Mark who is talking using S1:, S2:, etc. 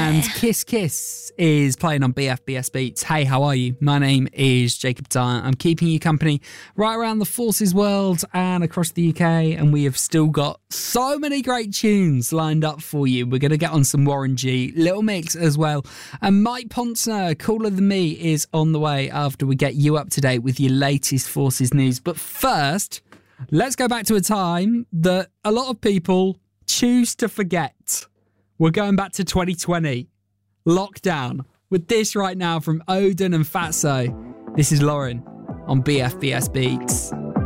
S1: And Kiss Kiss is playing on BFBS Beats. Hey, how are you? My name is Jacob Dyer. I'm keeping you company right around the Forces world and across the UK, and we have still got so many great tunes lined up for you. We're going to get on some Warren G, Little Mix as well. And Mike Ponsner, Cooler Than Me, is on the way after we get you up to date with your latest Forces news. But first, let's go back to a time that a lot of people choose to forget. We're going back to 2020. Lockdown. With this right now from Odin and Fatso. This is Lauren on BFBS Beats.